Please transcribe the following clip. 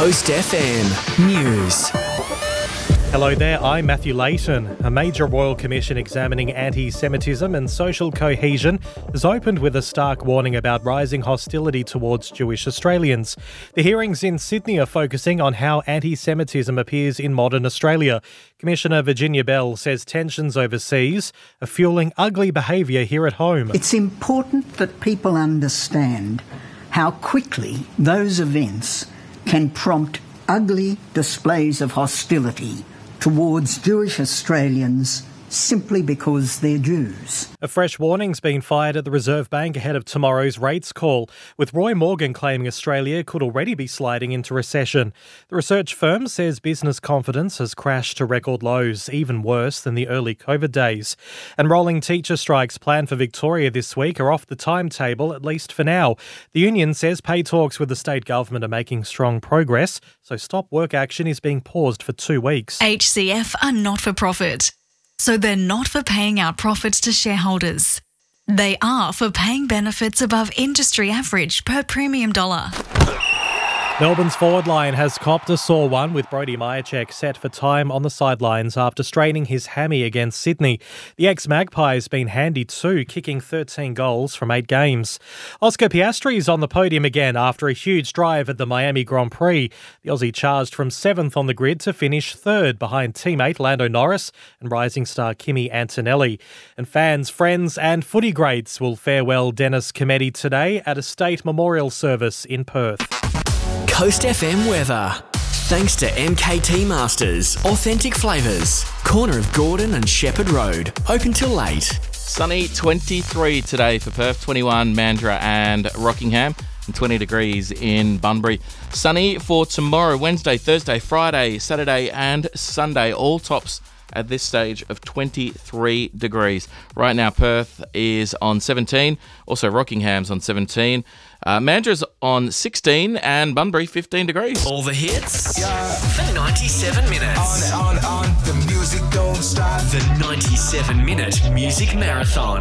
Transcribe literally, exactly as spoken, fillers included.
Coast F M News. Hello there, I'm Matthew Layton. A major royal commission examining anti-Semitism and social cohesion has opened with a stark warning about rising hostility towards Jewish Australians. The hearings in Sydney are focusing on how anti-Semitism appears in modern Australia. Commissioner Virginia Bell says tensions overseas are fueling ugly behaviour here at home. It's important that people understand how quickly those events can prompt ugly displays of hostility towards Jewish Australians simply because they're Jews. A fresh warning's been fired at the Reserve Bank ahead of tomorrow's rates call, with Roy Morgan claiming Australia could already be sliding into recession. The research firm says business confidence has crashed to record lows, even worse than the early COVID days. And rolling teacher strikes planned for Victoria this week are off the timetable, at least for now. The union says pay talks with the state government are making strong progress, so stop work action is being paused for two weeks. H C F are not for profit, so they're not for paying out profits to shareholders. They are for paying benefits above industry average per premium dollar. Melbourne's forward line has copped a sore one, with Brody Myercheck set for time on the sidelines after straining his hammy against Sydney. The ex-Magpie's been handy too, kicking thirteen goals from eight games. Oscar Piastri's on the podium again after a huge drive at the Miami Grand Prix. The Aussie charged from seventh on the grid to finish third behind teammate Lando Norris and rising star Kimi Antonelli. And fans, friends and footy greats will farewell Dennis Cometti today at a state memorial service in Perth. Coast F M weather. Thanks to M K T Masters. Authentic flavours. Corner of Gordon and Shepherd Road. Open till late. Sunny twenty-three today for Perth, twenty-one Mandurah and Rockingham, and twenty degrees in Bunbury. Sunny for tomorrow, Wednesday, Thursday, Friday, Saturday and Sunday. All tops at this stage of twenty-three degrees. Right now, Perth is on seventeen. Also, Rockingham's on seventeen. Uh, Mandra's on sixteen and Bunbury fifteen degrees. All the hits. Yeah. For ninety-seven minutes. On, on, on. The music don't stop. The ninety-seven minute music marathon.